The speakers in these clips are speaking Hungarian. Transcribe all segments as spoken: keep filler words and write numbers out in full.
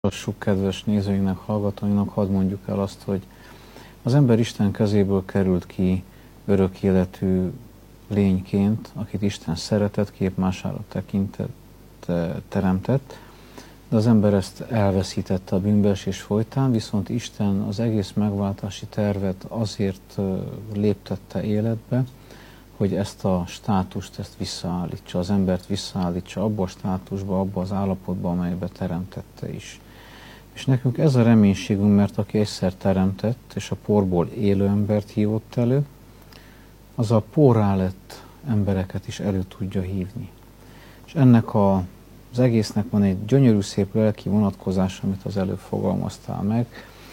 Lassuk, kedves nézőinknek, hallgatóinknak, hadd mondjuk el azt, hogy az ember Isten kezéből került ki örök életű lényként, akit Isten szeretett, képmására tekintett, teremtett, de az ember ezt elveszítette a bűnbeesés folytán, viszont Isten az egész megváltási tervet azért léptette életbe, hogy ezt a státust, ezt visszaállítsa, az embert visszaállítsa abba a státusba, abba az állapotba, amelybe teremtette is. És nekünk ez a reménységünk, mert aki egyszer teremtett, és a porból élő embert hívott elő, az a porrá lett embereket is elő tudja hívni. És ennek a, az egésznek van egy gyönyörű szép lelki vonatkozás, amit az előbb fogalmaztál meg,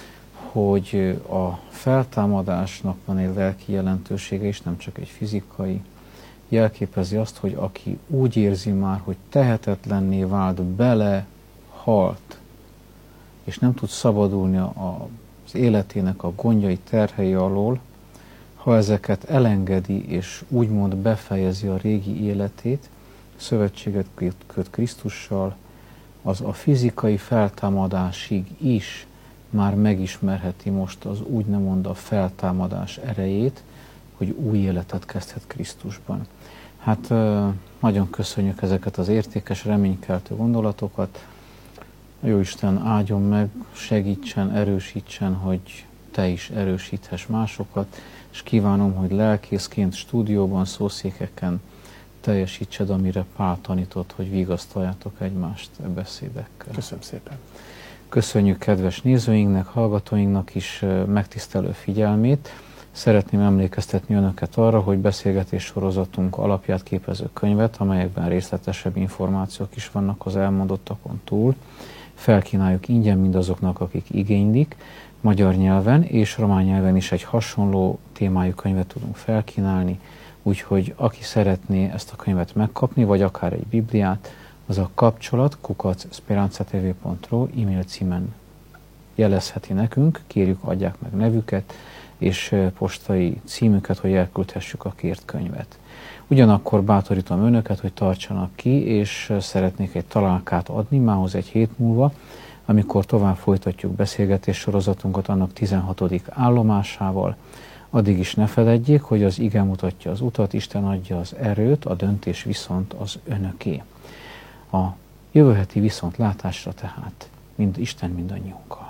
hogy a feltámadásnak van egy lelki jelentősége, és nem csak egy fizikai. Jelképezi azt, hogy aki úgy érzi már, hogy tehetetlenné vált, bele halt, és nem tud szabadulni az életének a gondjai, terhei alól, ha ezeket elengedi, és úgymond befejezi a régi életét, szövetséget köt Krisztussal, az a fizikai feltámadásig is már megismerheti most az úgymond a feltámadás erejét, hogy új életet kezdhet Krisztusban. Hát nagyon köszönjük ezeket az értékes, reménykeltő gondolatokat. A Jóisten áldjon meg, segítsen, erősítsen, hogy te is erősíthess másokat, és kívánom, hogy lelkészként, stúdióban, szószékeken teljesítsed, amire Pál tanított, hogy vigasztaljátok egymást e beszédekkel. Köszönöm szépen. Köszönjük kedves nézőinknek, hallgatóinknak is megtisztelő figyelmét. Szeretném emlékeztetni önöket arra, hogy beszélgetés sorozatunk alapját képező könyvet, amelyekben részletesebb információk is vannak az elmondottakon túl, felkínáljuk ingyen mindazoknak, akik igénylik, magyar nyelven és román nyelven is egy hasonló témájú könyvet tudunk felkínálni, úgyhogy aki szeretné ezt a könyvet megkapni, vagy akár egy Bibliát, az a kapcsolat kukac speranzatv pont ro e-mail címen jelezheti nekünk, kérjük adják meg nevüket és postai címüket, hogy elküldhessük a kért könyvet. Ugyanakkor bátorítom önöket, hogy tartsanak ki, és szeretnék egy találkát adni mához egy hét múlva, amikor tovább folytatjuk beszélgetés sorozatunkat annak tizenhatodik állomásával. Addig is ne feledjék, hogy az ige mutatja az utat, Isten adja az erőt, a döntés viszont az önöké. A jövő heti viszontlátásra tehát mind Isten mindannyiunkkal.